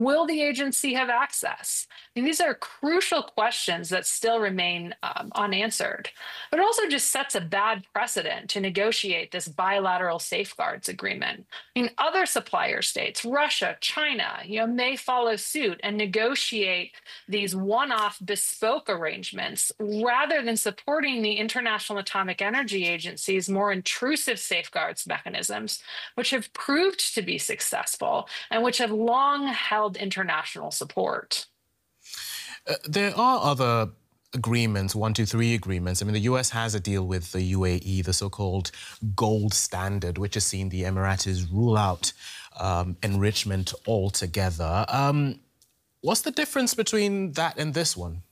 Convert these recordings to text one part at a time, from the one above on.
Will the agency have access? I mean, these are crucial questions that still remain unanswered. But it also just sets a bad precedent to negotiate this bilateral safeguards agreement. I mean, other supplier states, Russia, China, may follow suit and negotiate these one-off bespoke arrangements rather than supporting the International Atomic Energy Agency's more intrusive safeguards mechanisms, which have proved to be successful and which have long held international support. There are other agreements, 123 agreements. I mean, the US has a deal with the UAE, the so-called gold standard, which has seen the Emiratis rule out enrichment altogether. What's the difference between that and this one?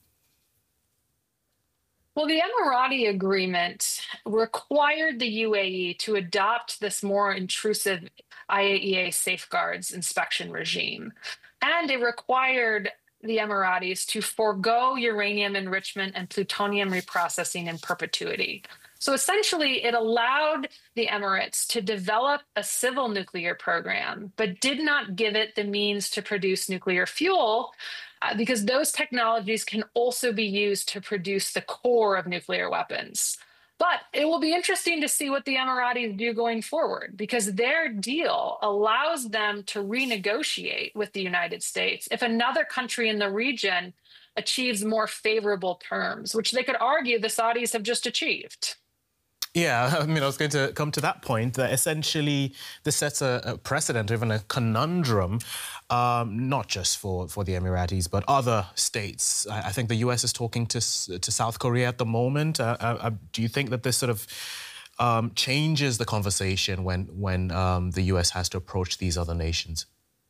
Well, the Emirati agreement required the UAE to adopt this more intrusive IAEA safeguards inspection regime. And it required the Emiratis to forego uranium enrichment and plutonium reprocessing in perpetuity. So essentially, it allowed the Emirates to develop a civil nuclear program, but did not give it the means to produce nuclear fuel, because those technologies can also be used to produce the core of nuclear weapons. But it will be interesting to see what the Emiratis do going forward, because their deal allows them to renegotiate with the United States if another country in the region achieves more favorable terms, which they could argue the Saudis have just achieved. Yeah, I mean, I was going to come to that point, that essentially this sets a precedent, even a conundrum, not just for the Emiratis, but other states. I think the US is talking to South Korea at the moment. Do you think that this sort of changes the conversation when the US has to approach these other nations?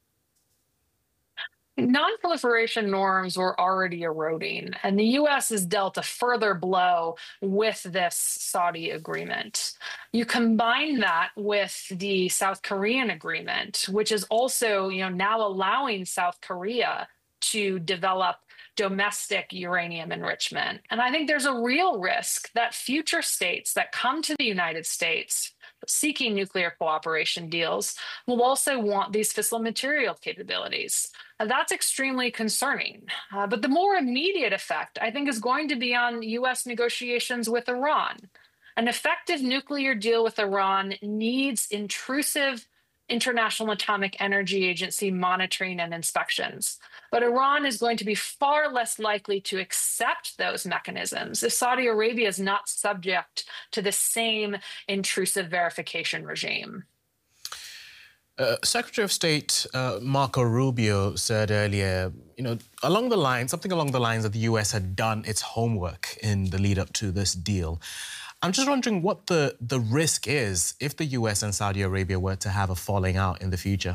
Non-proliferation norms were already eroding, and the US has dealt a further blow with this Saudi agreement. You combine that with the South Korean agreement, which is also, now allowing South Korea to develop domestic uranium enrichment. And I think there's a real risk that future states that come to the United States seeking nuclear cooperation deals will also want these fissile material capabilities. That's extremely concerning. But the more immediate effect, I think, is going to be on US negotiations with Iran. An effective nuclear deal with Iran needs intrusive International Atomic Energy Agency monitoring and inspections. But Iran is going to be far less likely to accept those mechanisms if Saudi Arabia is not subject to the same intrusive verification regime. Secretary of State Marco Rubio said earlier, something along the lines that the US had done its homework in the lead up to this deal. I'm just wondering what the risk is if the US and Saudi Arabia were to have a falling out in the future.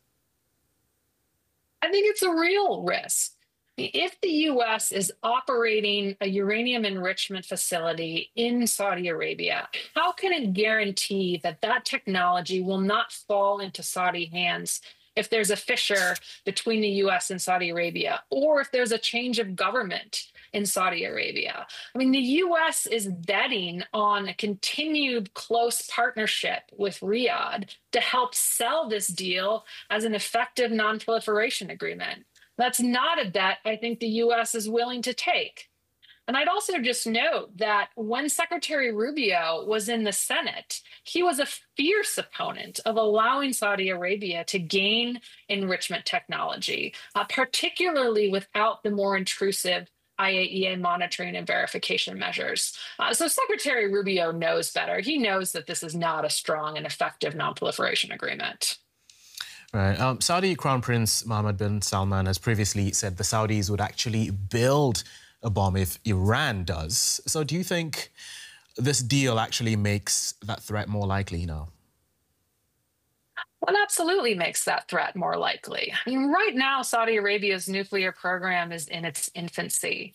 I think it's a real risk. If the US is operating a uranium enrichment facility in Saudi Arabia, how can it guarantee that that technology will not fall into Saudi hands if there's a fissure between the US and Saudi Arabia, or if there's a change of government in Saudi Arabia? I mean, the US is betting on a continued close partnership with Riyadh to help sell this deal as an effective non-proliferation agreement. That's not a bet I think the US is willing to take. And I'd also just note that when Secretary Rubio was in the Senate, he was a fierce opponent of allowing Saudi Arabia to gain enrichment technology, particularly without the more intrusive IAEA monitoring and verification measures. So Secretary Rubio knows better. He knows that this is not a strong and effective non-proliferation agreement. Right. Saudi Crown Prince Mohammed bin Salman has previously said the Saudis would actually build a bomb if Iran does. So do you think this deal actually makes that threat more likely now? Well, it absolutely makes that threat more likely. I mean, right now, Saudi Arabia's nuclear program is in its infancy.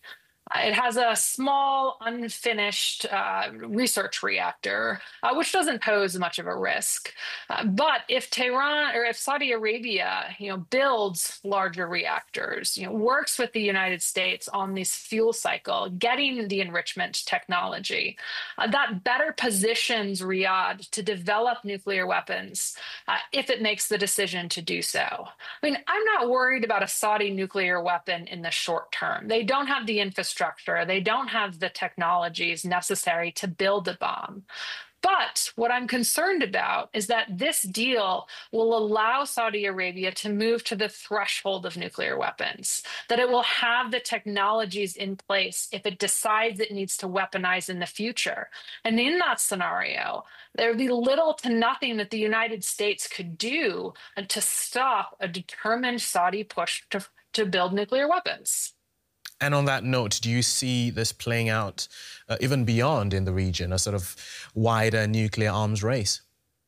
It has a small, unfinished research reactor, which doesn't pose much of a risk. But if Tehran or if Saudi Arabia, builds larger reactors, works with the United States on this fuel cycle, getting the enrichment technology, that better positions Riyadh to develop nuclear weapons if it makes the decision to do so. I mean, I'm not worried about a Saudi nuclear weapon in the short term. They don't have the infrastructure. They don't have the technologies necessary to build a bomb. But what I'm concerned about is that this deal will allow Saudi Arabia to move to the threshold of nuclear weapons, that it will have the technologies in place if it decides it needs to weaponize in the future. And in that scenario, there would be little to nothing that the United States could do to stop a determined Saudi push to build nuclear weapons. And on that note, do you see this playing out even beyond in the region, a sort of wider nuclear arms race?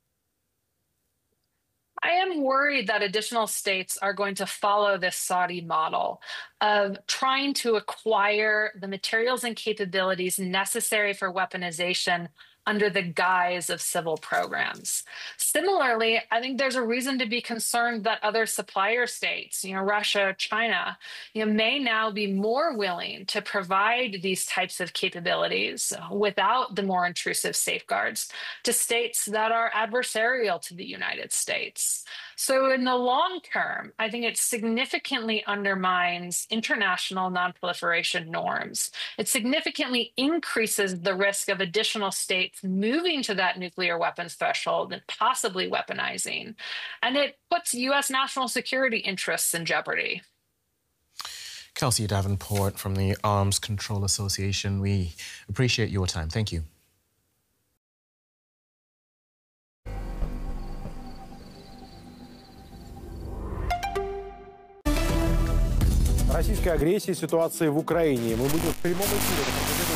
I am worried that additional states are going to follow this Saudi model of trying to acquire the materials and capabilities necessary for weaponization under the guise of civil programs. Similarly, I think there's a reason to be concerned that other supplier states, Russia, China, may now be more willing to provide these types of capabilities without the more intrusive safeguards to states that are adversarial to the United States. So in the long term, I think it significantly undermines international nonproliferation norms. It significantly increases the risk of additional states moving to that nuclear weapons threshold and possibly weaponizing. And it puts U.S. national security interests in jeopardy. Kelsey Davenport from the Arms Control Association, we appreciate your time. Thank you. Российская агрессия, ситуация в Украине. Мы будем в прямом эфире.